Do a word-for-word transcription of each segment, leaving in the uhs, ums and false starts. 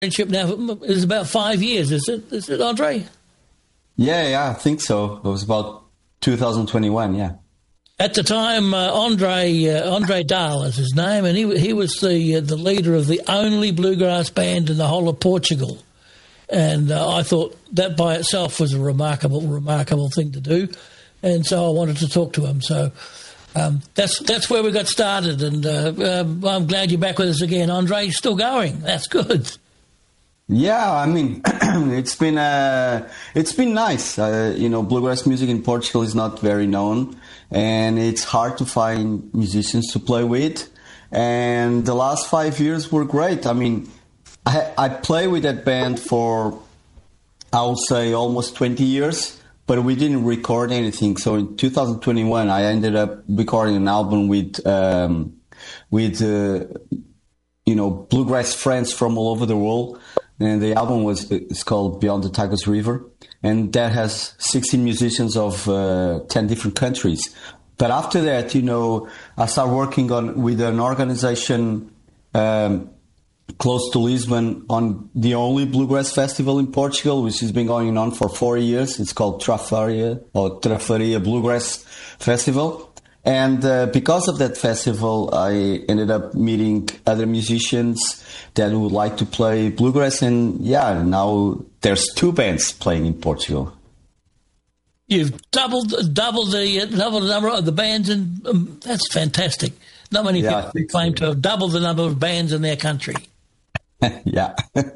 friendship now is about five years, is it? Is it, Andre? Yeah, yeah, I think so. It was about two thousand twenty-one, yeah. At the time, uh, Andre uh, Andre Dahl is his name, and he he was the uh, the leader of the only bluegrass band in the whole of Portugal. And uh, I thought that by itself was a remarkable, remarkable thing to do. And so I wanted to talk to him. So um, that's that's where we got started. And uh, um, I'm glad you're back with us again. Andre, you're still going. That's good. Yeah, I mean, it's been uh, it's been nice. Uh, you know, bluegrass music in Portugal is not very known, and it's hard to find musicians to play with. And the last five years were great. I mean, I, I play with that band for, I would say, almost twenty years, but we didn't record anything. So in two thousand twenty-one, I ended up recording an album with, um, with uh, you know, bluegrass friends from all over the world. And the album was it's called Beyond the Tagus River. And that has sixteen musicians of uh, ten different countries. But after that, you know, I started working on with an organization um close to Lisbon on the only bluegrass festival in Portugal, which has been going on for four years. It's called Trafaria or Trafaria Bluegrass Festival. And uh, because of that festival, I ended up meeting other musicians that would like to play bluegrass. And yeah, now there's two bands playing in Portugal. You've doubled doubled the doubled the number of the bands, and um, that's fantastic. Not many yeah, people claim so. to have doubled the number of bands in their country. Yeah.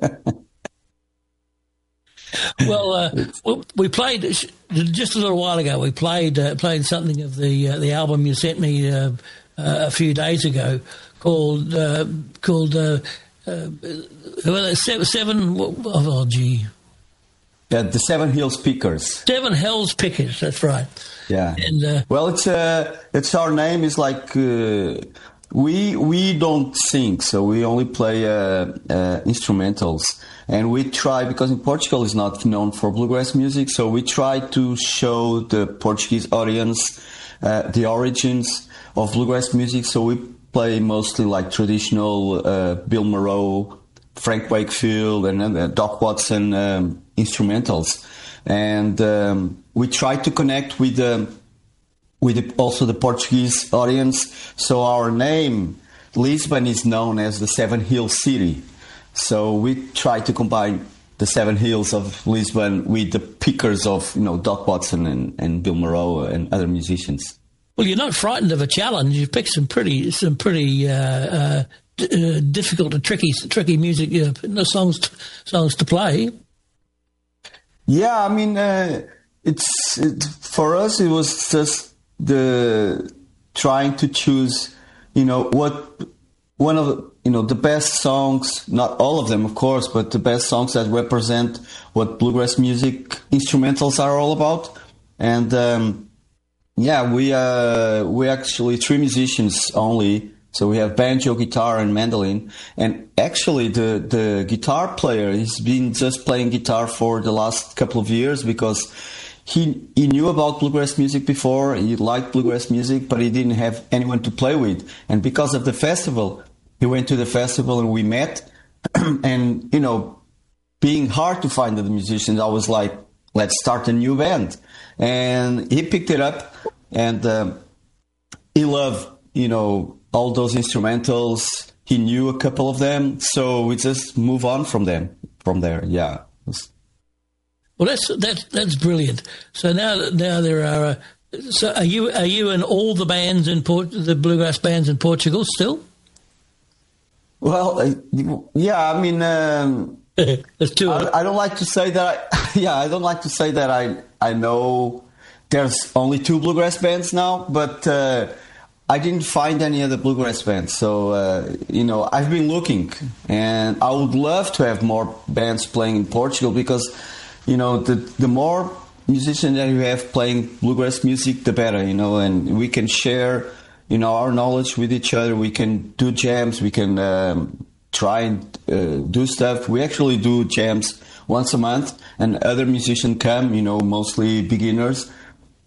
Well, uh, we played just a little while ago. We played uh, played something of the uh, the album you sent me uh, uh, a few days ago, called uh, called uh, uh, seven, seven. Oh, gee. Yeah, the Seven Hills Pickers. Seven Hills Pickers. That's right. Yeah. And uh, well, it's uh, it's our name is like. Uh, We we don't sing, so we only play uh, uh, instrumentals, and we try, because in Portugal is not known for bluegrass music, so we try to show the Portuguese audience uh, the origins of bluegrass music. So we play mostly like traditional uh, Bill Monroe, Frank Wakefield, and uh, Doc Watson um, instrumentals, and um, we try to connect with the. Um, with the, also the Portuguese audience. So our name, Lisbon, is known as the Seven Hills City. So we try to combine the Seven Hills of Lisbon with the pickers of, you know, Doc Watson and, and Bill Monroe and other musicians. Well, you're not frightened of a challenge. You've picked some pretty, some pretty uh, uh, d- uh, difficult and tricky, tricky music uh, songs, t- songs to play. Yeah, I mean, uh, it's it, for us. It was just the trying to choose, you know, what one of you know the best songs, not all of them, of course, but the best songs that represent what bluegrass music instrumentals are all about. And um, yeah, we uh, we actually three musicians only, so we have banjo, guitar, and mandolin. And actually, the the guitar player has been just playing guitar for the last couple of years because. He he knew about bluegrass music before, he liked bluegrass music, but he didn't have anyone to play with. And because of the festival, he went to the festival and we met. And, you know, being hard to find the musicians, I was like, let's start a new band. And he picked it up, and uh, he loved, you know, all those instrumentals. He knew a couple of them, so we just move on from them, from there, yeah. Well, that's that's that's brilliant. So now now there are. Uh, so are you are you in all the bands in Port, the bluegrass bands in Portugal still? Well, uh, yeah. I mean, um, there's two. I, I don't like to say that. I, yeah, I don't like to say that I I know there's only two bluegrass bands now, but uh, I didn't find any other bluegrass bands. So uh, you know, I've been looking, and I would love to have more bands playing in Portugal because. You know, the the more musicians that you have playing bluegrass music, the better, you know, and we can share, you know, our knowledge with each other. We can do jams. We can um, try and uh, do stuff. We actually do jams once a month, and other musicians come, you know, mostly beginners.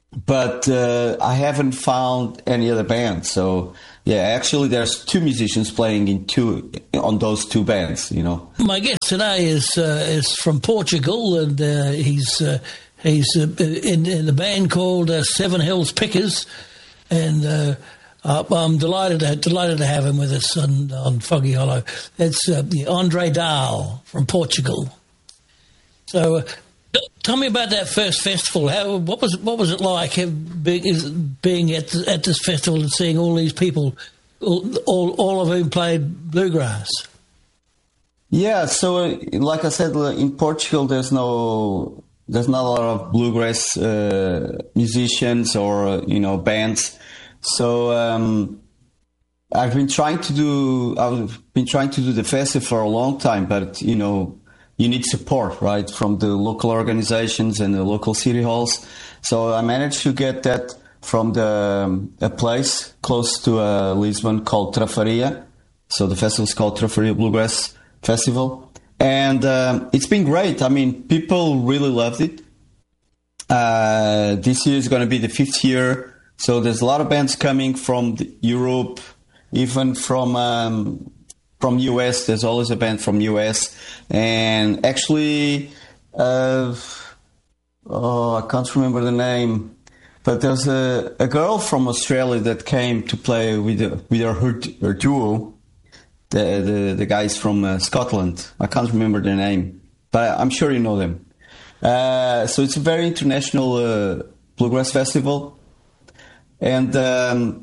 but uh, I haven't found any other band. So yeah, actually, there's two musicians playing in two on those two bands. You know, my guest today is uh, is from Portugal, and uh, he's uh, he's uh, in, in a band called uh, Seven Hills Pickers, and uh, I'm delighted to, delighted to have him with us on, on Foggy Hollow. It's uh, Andre Dahl from Portugal. So. Uh, Tell me about that first festival. How, what was what was it like being, being at at this festival and seeing all these people, all all, all of whom played bluegrass? Yeah, so uh, like I said, in Portugal, there's no there's not a lot of bluegrass uh, musicians or uh, you know bands. So um, I've been trying to do I've been trying to do the festival for a long time, but you know. You need support, right, from the local organizations and the local city halls. So I managed to get that from the um, a place close to uh, Lisbon called Trafaria. So the festival is called Trafaria Bluegrass Festival. And um, it's been great. I mean, people really loved it. Uh, this year is going to be the fifth year. So there's a lot of bands coming from the Europe, even from... Um, From U S, there's always a band from U S, and actually, uh, oh, I can't remember the name, but there's a, a girl from Australia that came to play with the, with her, her duo. The the the guys from uh, Scotland. I can't remember their name, but I'm sure you know them. Uh, so it's a very international uh, bluegrass festival, and. Um,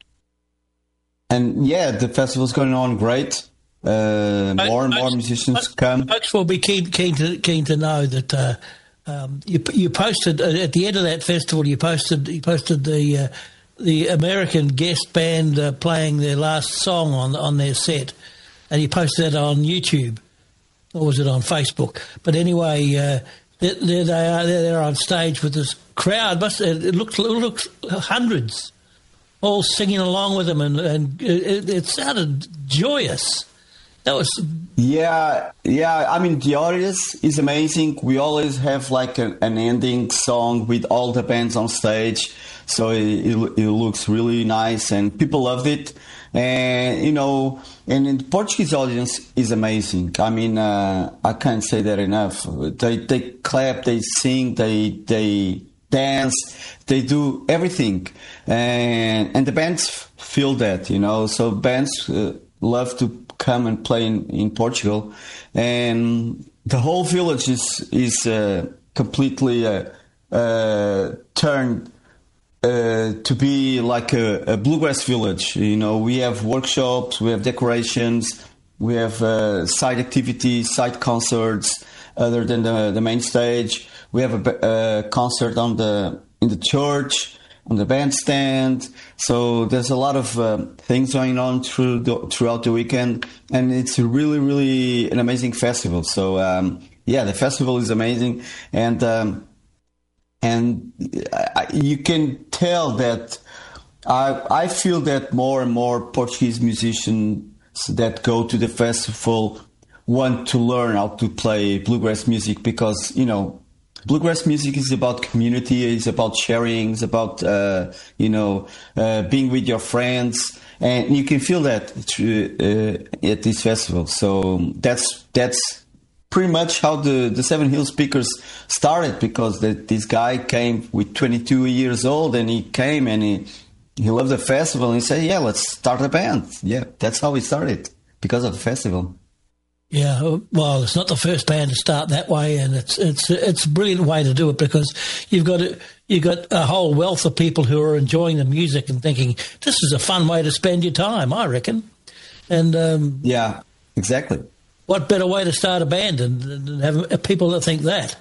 And yeah, the festival's going on great. Uh, more and more musicians come. Folks will be keen, keen to keen to know that uh, um, you you posted uh, at the end of that festival. You posted you posted the uh, the American guest band uh, playing their last song on on their set, and you posted that on YouTube, or was it on Facebook? But anyway, uh, there, there they are. They're, they're on stage with this crowd. Must it looks it looks hundreds. All singing along with them, and, and it, it sounded joyous. That was yeah, yeah. I mean, the audience is amazing. We always have like a, an ending song with all the bands on stage, so it, it, it looks really nice, and people loved it. And you know, and the Portuguese audience is amazing. I mean, uh, I can't say that enough. They they clap, they sing, they they. dance, they do everything, and and the bands feel that, you know. So bands uh, love to come and play in, in Portugal, and the whole village is is uh, completely uh, uh, turned uh, to be like a, a bluegrass village. You know, we have workshops, we have decorations, we have uh, side activities, side concerts other than the the main stage. We have a, a concert on the in the church, on the bandstand. So there's a lot of uh, things going on through the, throughout the weekend, and it's really, really an amazing festival. So um, yeah, the festival is amazing, and um, and I, you can tell that I I feel that more and more Portuguese musicians that go to the festival want to learn how to play bluegrass music, because you know. Bluegrass music is about community, it's about sharing, it's about, uh, you know, uh, being with your friends. And you can feel that uh, at this festival. So that's that's pretty much how the, the Seven Hills Pickers started, because the, this guy came with twenty-two years old, and he came and he, he loved the festival, and he said, yeah, let's start a band. Yeah, that's how we started, because of the festival. Yeah, well, it's not the first band to start that way, and it's it's it's a brilliant way to do it, because you've got a, you've got a whole wealth of people who are enjoying the music and thinking this is a fun way to spend your time, I reckon. And um, yeah, exactly. What better way to start a band than have people that think that?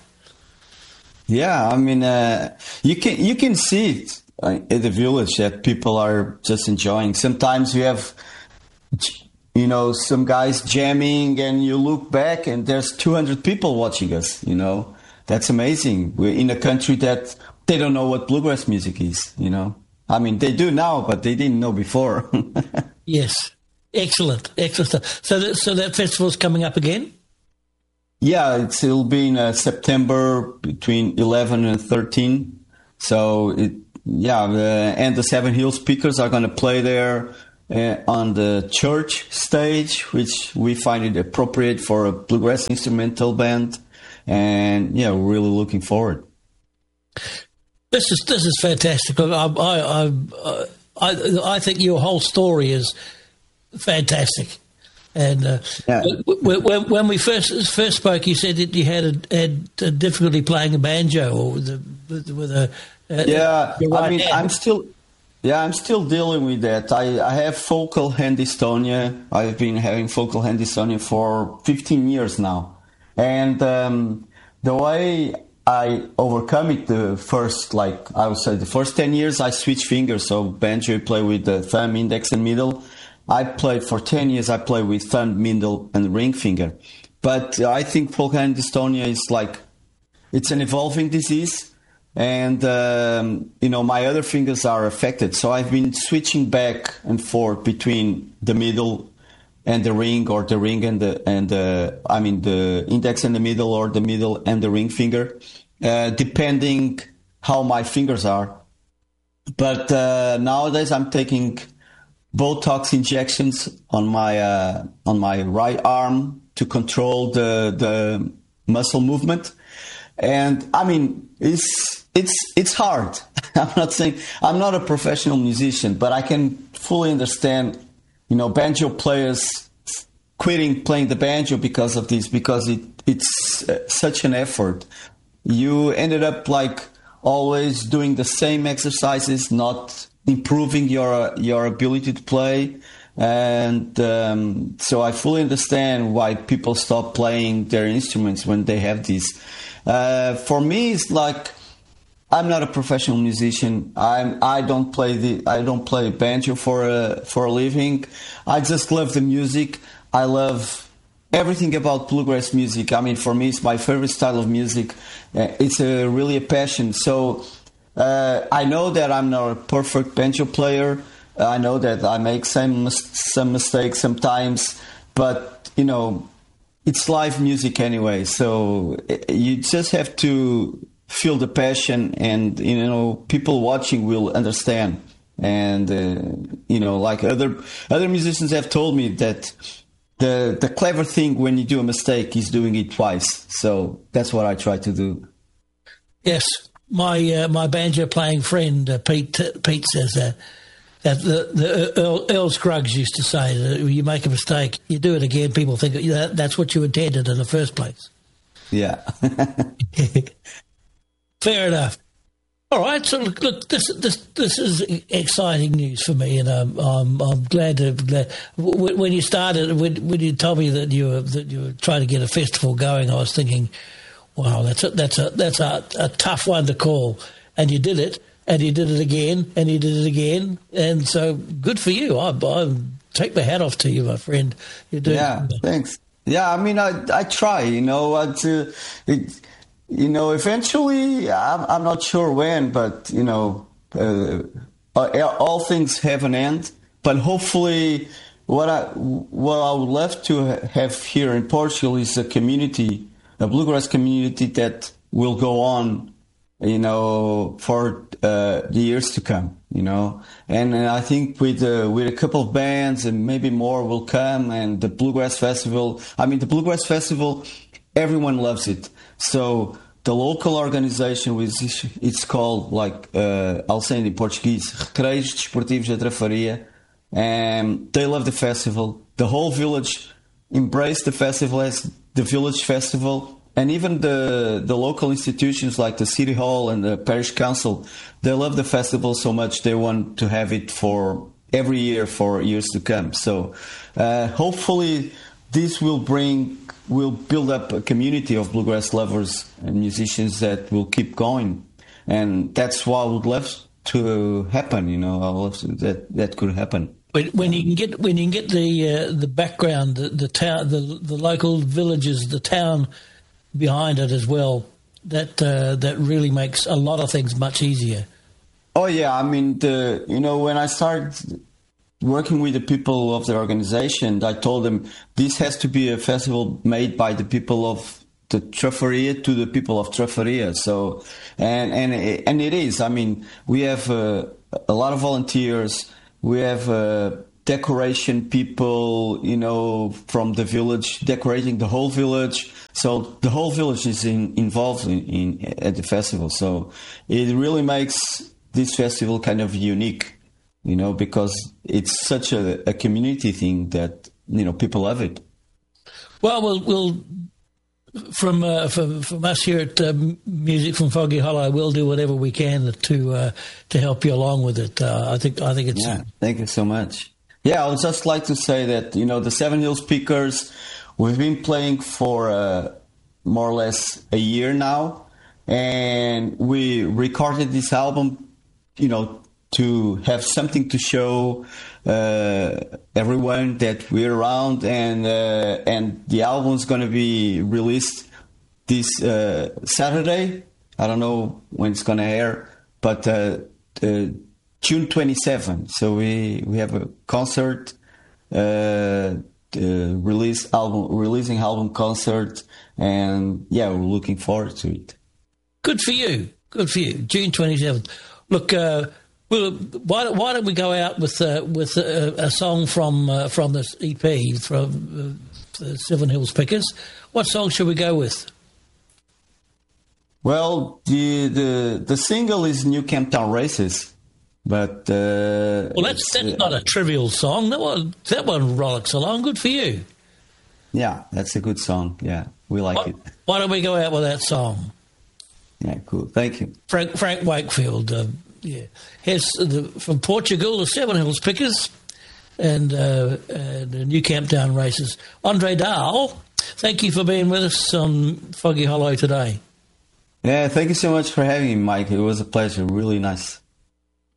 Yeah, I mean, uh, you can you can see it in the village that people are just enjoying. Sometimes you have. You know, some guys jamming, and you look back and there's two hundred people watching us, you know. That's amazing. We're in a country that they don't know what bluegrass music is, you know. I mean, they do now, but they didn't know before. Yes. Excellent. Excellent stuff. So that, so that festival's coming up again? Yeah, it's, it'll be in uh, September between eleven and thirteen. So it, yeah, the, and the Seven Hills Speakers are going to play there uh, on the church stage, which we find it appropriate for a bluegrass instrumental band. And yeah, we're really looking forward. This is this is fantastic. I I I, I, I think your whole story is fantastic. And uh, yeah. when, when we first first spoke, you said that you had a, had a difficulty playing a banjo or with a, with a uh, yeah. Right I mean, hand. I'm still yeah, I'm still dealing with that. I, I have focal hand dystonia. I've been having focal hand dystonia for fifteen years now, and um, the way I overcome it, the first like I would say the first ten years, I switch fingers. So banjo, I play with the thumb, index, and middle. I played for ten years, I played with thumb, middle, and ring finger. But I think focal hand dystonia is like, it's an evolving disease. And, um, you know, my other fingers are affected. So I've been switching back and forth between the middle and the ring, or the ring and the, and the, I mean, the index and the middle, or the middle and the ring finger, uh, depending how my fingers are. But uh, nowadays I'm taking Botox injections on my uh, on my right arm to control the the muscle movement, and I mean it's it's it's hard. I'm not saying I'm not a professional musician, but I can fully understand, you know, banjo players quitting playing the banjo because of this, because it it's uh, such an effort. You ended up like always doing the same exercises, not improving your your ability to play, and um, so I fully understand why people stop playing their instruments when they have this. Uh, for me, it's like I'm not a professional musician. I'm I don't play the I don't play banjo for a for a living. I just love the music. I love everything about bluegrass music. I mean, for me, it's my favorite style of music. Uh, it's a really a passion. So. Uh, I know that I'm not a perfect banjo player. Uh, I know that I make some some mistakes sometimes, but you know, it's live music anyway. So you just have to feel the passion, and you know, people watching will understand. And uh, you know, like other other musicians have told me that the the clever thing when you do a mistake is doing it twice. So that's what I try to do. Yes. My uh, my banjo playing friend uh, Pete uh, Pete says that that the, the Earl, Earl Scruggs used to say that you make a mistake, you do it again, people think that that's what you intended in the first place. Yeah. Fair enough. All right, so look, look this this this is exciting news for me, and I'm I'm, I'm glad to glad. When you started, when, when you told me that you were that you were trying to get a festival going, I was thinking, wow, that's a, that's a that's a, a tough one to call, and you did it, and you did it again, and you did it again, and so good for you. I, I take my hat off to you, my friend. You're doing yeah, it. Thanks. Yeah, I mean, I I try, you know, uh, to, it, you know, eventually, I'm I'm not sure when, but you know, uh, all things have an end. But hopefully, what I what I would love to have here in Portugal is a community. A bluegrass community that will go on, you know, for uh, the years to come, you know. And, and I think with uh, with a couple of bands and maybe more will come, and the Bluegrass Festival. I mean, the Bluegrass Festival, everyone loves it. So the local organization, which is, it's called, like, uh, I'll say in Portuguese, Recreios Desportivos da Trafaria, and they love the festival. The whole village embraced the festival as the village festival, and even the the local institutions like the city hall and the parish council, they love the festival so much they want to have it for every year for years to come. So uh, hopefully this will bring will build up a community of bluegrass lovers and musicians that will keep going, and that's what I would love to happen. You know, I would love to, that that could happen. When, when you can get when you can get the uh, the background, the, the town, the the local villages, the town behind it as well, that uh, that really makes a lot of things much easier. Oh yeah, I mean, the you know when I started working with the people of the organization, I told them this has to be a festival made by the people of the Trafaria to the people of Trafaria. So, and and and it is. I mean, we have uh, a lot of volunteers. We have uh, decoration people, you know, from the village decorating the whole village. So the whole village is in, involved in, in at the festival. So it really makes this festival kind of unique, you know, because it's such a, a community thing that, you know, people love it. Well, we'll, we'll from, uh, from from us here at uh, Music from Foggy Hollow, we'll do whatever we can to uh, to help you along with it. Uh, I think I think it's. Yeah, thank you so much. Yeah, I would just like to say that, you know, the Seven Hills Pickers, we've been playing for uh, more or less a year now, and we recorded this album, you know, to have something to show uh, everyone that we're around, and uh, and the album's going to be released this uh, Saturday. I don't know when it's going to air, but uh, uh, June twenty-seventh. So we, we have a concert, uh, uh, release album, releasing album concert, and yeah, we're looking forward to it. Good for you. Good for you. June twenty-seventh. Look, uh, well, why, why don't we go out with uh, with a, a song from uh, from this E P from uh, the Seven Hills Pickers? What song should we go with? Well, the the the single is New Camptown Races, but uh, well, that's that's uh, not a trivial song. That one that one rollicks along. Good for you. Yeah, that's a good song. Yeah, we like why, it. Why don't we go out with that song? Yeah, cool. Thank you, Frank Frank Wakefield. Uh, yeah, here's the, from Portugal, the Seven Hills Pickers, and, uh, and the New Camptown Races. Andre Dahl, thank you for being with us on Foggy Hollow today. Yeah, thank you so much for having me, Mike. It was a pleasure. Really nice.